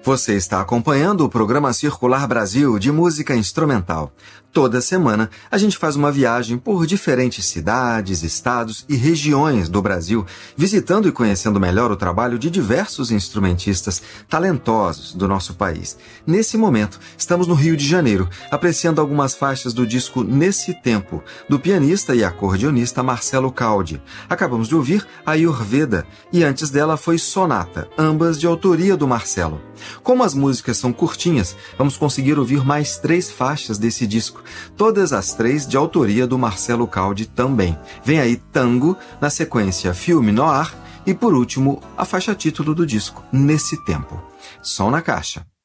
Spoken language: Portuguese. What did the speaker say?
Você está acompanhando o programa Circular Brasil de música instrumental. Toda semana a gente faz uma viagem por diferentes cidades, estados e regiões do Brasil, visitando e conhecendo melhor o trabalho de diversos instrumentistas talentosos do nosso país. Nesse momento, estamos no Rio de Janeiro, apreciando algumas faixas do disco Nesse Tempo, do pianista e acordeonista Marcelo Caldi. Acabamos de ouvir Ayurveda e antes dela foi Sonata, ambas de autoria do Marcelo. Como as músicas são curtinhas, vamos conseguir ouvir mais 3 faixas desse disco, todas as 3 de autoria do Marcelo Caldi também. Vem aí Tango, na sequência Filme Noir e, por último, a faixa título do disco, Nesse Tempo. Som na caixa.